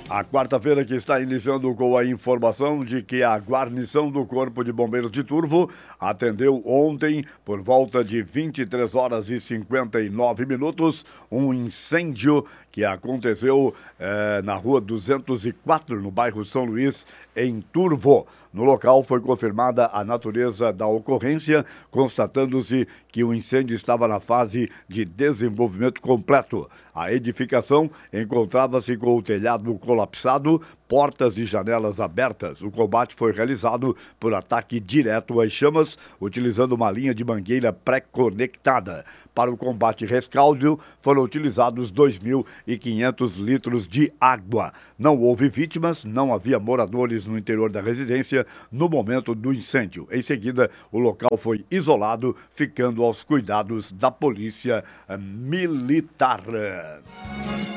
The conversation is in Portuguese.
A quarta-feira que está iniciando com a informação de que a guarnição do Corpo de Bombeiros de Turvo atendeu ontem, por volta de 23 horas e 59 minutos, um incêndio que aconteceu na rua 204, no bairro São Luís, em Turvo. No local foi confirmada a natureza da ocorrência, constatando-se que o incêndio estava na fase de desenvolvimento completo. A edificação encontrava-se com o telhado colapsado, portas e janelas abertas. O combate foi realizado por ataque direto às chamas, utilizando uma linha de mangueira pré-conectada. Para o combate rescaldo, foram utilizados 2.500 litros de água. Não houve vítimas, não havia moradores no interior da residência no momento do incêndio. Em seguida, o local foi isolado, ficando aos cuidados da polícia militar.